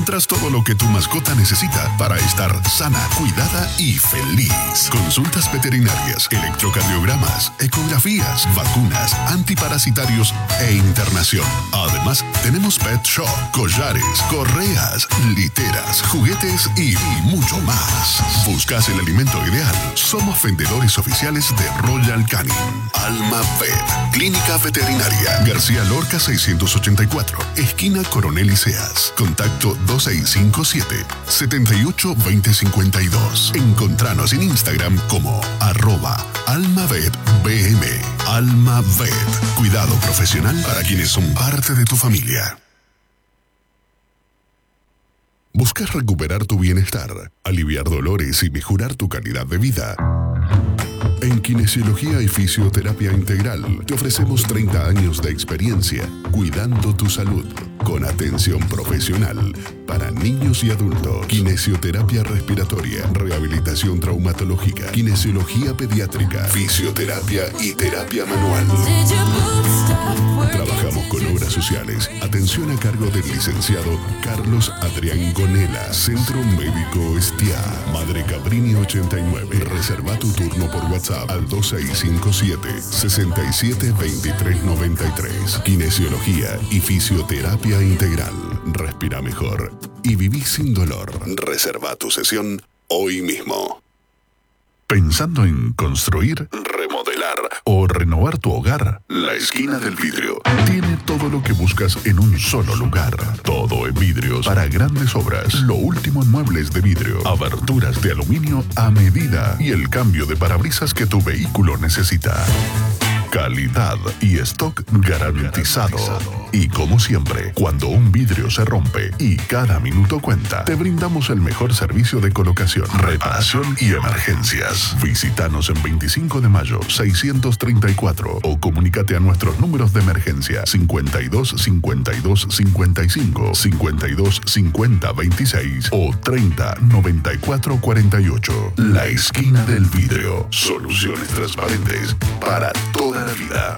Tras todo lo que tu mascota necesita para estar sana, cuidada y feliz. Consultas veterinarias, electrocardiogramas, ecografías, vacunas, antiparasitarios e internación. Además, tenemos pet shop, collares, correas, literas, juguetes y mucho más. ¿Buscas el alimento ideal? Somos vendedores oficiales de Royal Canin. Alma Vet, Clínica Veterinaria, García Lorca 684, esquina Coronel Iseas. Contacto 2657-782052. Encontranos en Instagram como @AlmaVetBM. Alma Vet. Cuidado profesional para quienes son parte de tu familia. ¿Buscas recuperar tu bienestar, aliviar dolores y mejorar tu calidad de vida? En Kinesiología y Fisioterapia Integral te ofrecemos 30 años de experiencia cuidando tu salud con atención profesional para niños y adultos. Kinesioterapia respiratoria, rehabilitación traumatológica, kinesiología pediátrica, fisioterapia y terapia manual. Trabajamos con obras sociales. Atención a cargo del licenciado Carlos Adrián Gonela. Centro Médico Estia. Madre Cabrini 89. Reserva tu turno por WhatsApp al 2657-672393. Kinesiología y Fisioterapia Integral. Respira mejor y viví sin dolor. Reserva tu sesión hoy mismo. ¿Pensando en construir, remodelar o renovar tu hogar? La Esquina del Vidrio tiene todo lo que buscas en un solo lugar. Todo en vidrios para grandes obras. Lo último en muebles de vidrio, aberturas de aluminio a medida y el cambio de parabrisas que tu vehículo necesita. Calidad y stock garantizado. Y como siempre, cuando un vidrio se rompe y cada minuto cuenta, te brindamos el mejor servicio de colocación, reparación y emergencias. Visítanos en 25 de mayo 634 o comunícate a nuestros números de emergencia 52 52 55, 52 50 26 o 30 94 48. La Esquina del Vidrio. Soluciones transparentes para toda la vida.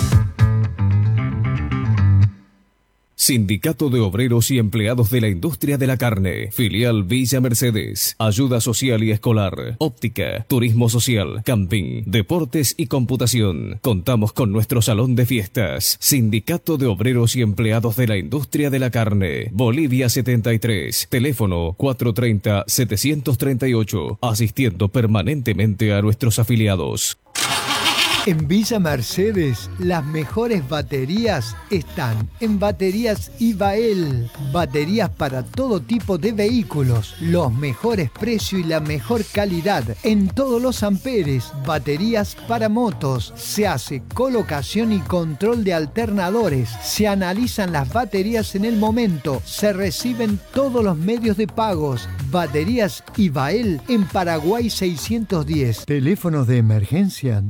Sindicato de Obreros y Empleados de la Industria de la Carne, filial Villa Mercedes, ayuda social y escolar, óptica, turismo social, camping, deportes y computación. Contamos con nuestro salón de fiestas. Sindicato de Obreros y Empleados de la Industria de la Carne, Bolivia 73, teléfono 430-738, asistiendo permanentemente a nuestros afiliados. En Villa Mercedes, las mejores baterías están en Baterías Ibael. Baterías para todo tipo de vehículos, los mejores precios y la mejor calidad en todos los amperes. Baterías para motos, se hace colocación y control de alternadores, se analizan las baterías en el momento, se reciben todos los medios de pagos. Baterías Ibael en Paraguay 610. Teléfonos de emergencia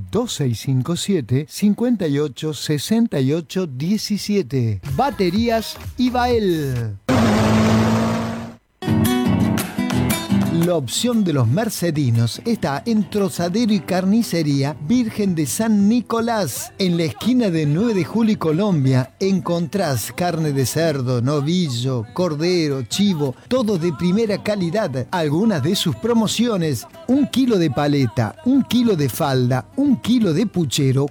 2657-586817. Baterías Ibael. La opción de los mercedinos está en Trozadero y Carnicería Virgen de San Nicolás. En la esquina de 9 de Julio y Colombia encontrás carne de cerdo, novillo, cordero, chivo, todo de primera calidad. Algunas de sus promociones: 1 kilo de paleta, 1 kilo de falda, 1 kilo de puchero,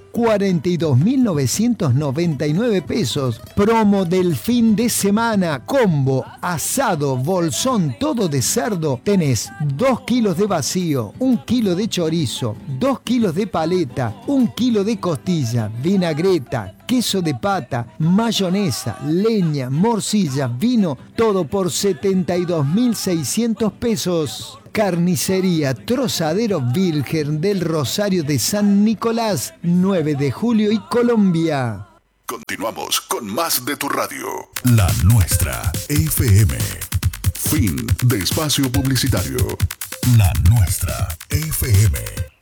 42.999 pesos. Promo del fin de semana, combo, asado, bolsón, todo de cerdo. Tenés 2 kilos de vacío, 1 kilo de chorizo, 2 kilos de paleta, 1 kilo de costilla, vinagreta, queso de pata, mayonesa, leña, morcilla, vino, todo por 72.600 pesos. Carnicería Trozadero Virgen del Rosario de San Nicolás, 9 de Julio y Colombia. Continuamos con más de tu radio. La Nuestra FM. Fin de espacio publicitario. La Nuestra FM.